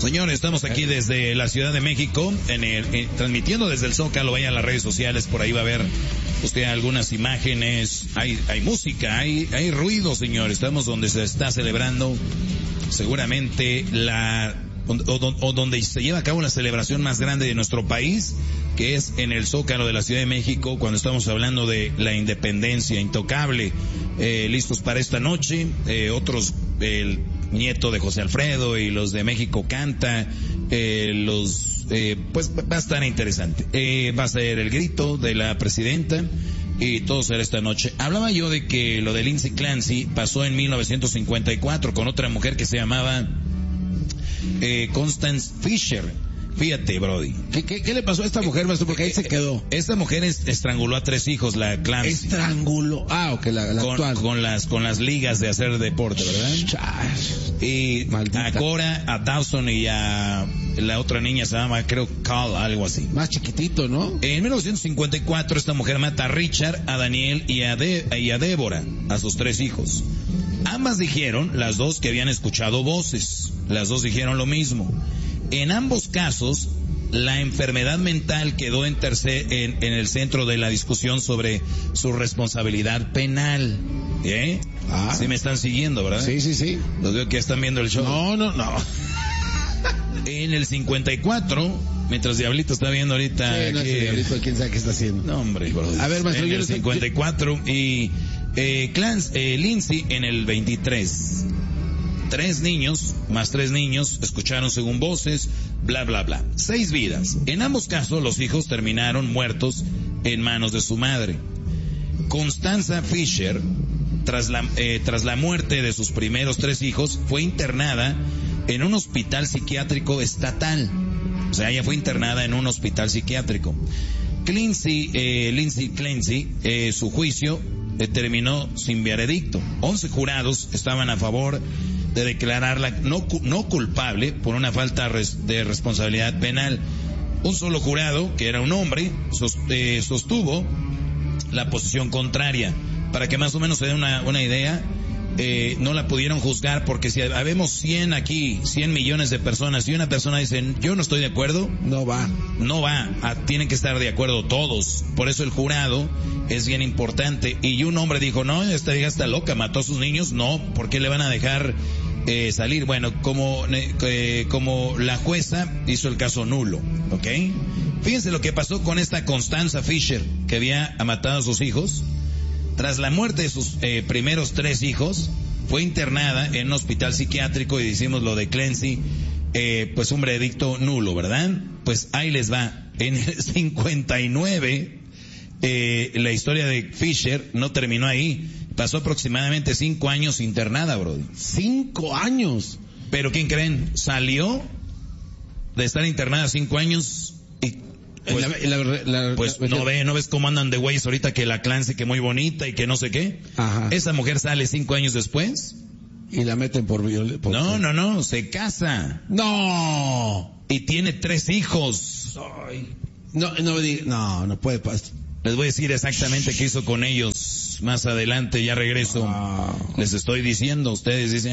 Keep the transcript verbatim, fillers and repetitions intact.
Señores, estamos aquí desde la Ciudad de México, en el, eh, transmitiendo desde el Zócalo. Vayan a las redes sociales, por ahí va a ver usted algunas imágenes. Hay, hay música, hay, hay ruido, señores. Estamos donde se está celebrando seguramente la, o, o, o donde se lleva a cabo la celebración más grande de nuestro país, que es en el Zócalo de la Ciudad de México, cuando estamos hablando de la independencia intocable. Eh, listos para esta noche, eh, otros, el nieto de José Alfredo y los de México Canta, eh, los, eh, pues va a estar interesante. Eh, va a ser el grito de la presidenta y todo será esta noche. Hablaba yo de que lo de Lindsay Clancy pasó en mil novecientos cincuenta y cuatro con otra mujer que se llamaba eh, Constance Fisher. Fíjate, Brody. ¿Qué, qué, qué le pasó a esta mujer, maestro? Porque ahí se quedó. Esta mujer es, estranguló a tres hijos, la Clancy. Estranguló. Ah, ok, la, la con, actual. Con las, con las ligas de hacer deporte, ¿verdad? Chas. Y Maldita. a Cora, a Dawson y a la otra niña se llama, creo, Carl, algo así. Más chiquitito, ¿no? En mil novecientos cincuenta y cuatro esta mujer mata a Richard, a Daniel y a, De, y a Débora, a sus tres hijos. Ambas dijeron, las dos, que habían escuchado voces. Las dos dijeron lo mismo. En ambos casos, la enfermedad mental quedó en, tercer, en, en el centro de la discusión sobre su responsabilidad penal. ¿Eh? Ah. Sí me están siguiendo, ¿verdad? Sí, sí, sí. Los veo que están viendo el show. No, no, no. En el cincuenta y cuatro, mientras Diablito está viendo ahorita... Sí, no, que... sí, Diablito, quién sabe qué está haciendo. No, hombre, bro. A ver, maestro, en yo el sé... cincuenta y cuatro y eh, Clancy, eh, Lindsay en el veintitrés. Tres niños, más tres niños, escucharon según voces, bla, bla, bla. Seis vidas. En ambos casos, los hijos terminaron muertos en manos de su madre. Constanza Fisher, tras la, eh, tras la muerte de sus primeros tres hijos, fue internada en un hospital psiquiátrico estatal. O sea, ella fue internada en un hospital psiquiátrico. Clancy, eh, Lindsay Clancy, eh, su juicio eh, terminó sin veredicto. Once jurados estaban a favor de declararla no, no culpable por una falta de responsabilidad penal. Un solo jurado, que era un hombre, sostuvo la posición contraria. Para que más o menos se dé una, una idea, eh, no la pudieron juzgar porque si habemos cien aquí, cien millones de personas y una persona dice, yo no estoy de acuerdo, no va. No va, a, tienen que estar de acuerdo todos. Por eso el jurado es bien importante. Y un hombre dijo, no, esta vieja está loca, mató a sus niños, no, ¿por qué le van a dejar eh, salir? Bueno, como, eh, como la jueza hizo el caso nulo, ¿ok? Fíjense lo que pasó con esta Constanza Fisher, que había matado a sus hijos. Tras la muerte de sus eh, primeros tres hijos, fue internada en un hospital psiquiátrico y decimos lo de Clancy, eh, pues un veredicto nulo, ¿verdad? Pues ahí les va. En el cincuenta y nueve, eh, la historia de Fisher no terminó ahí. Pasó aproximadamente cinco años internada, bro. ¿Cinco años? Pero ¿quién creen? Salió de estar internada cinco años y... Pues, la, la, la, pues la, no ve, no ves cómo andan de güeyes ahorita que la Clancy que muy bonita y que no sé qué. Ajá. Esa mujer sale cinco años después. Y la meten por violencia. No, no, no, se casa. No. Y tiene tres hijos. Ay. No, no, no, no puede pasar. Les voy a decir exactamente qué hizo con ellos más adelante, ya regreso. Ah. Les estoy diciendo, ustedes dicen,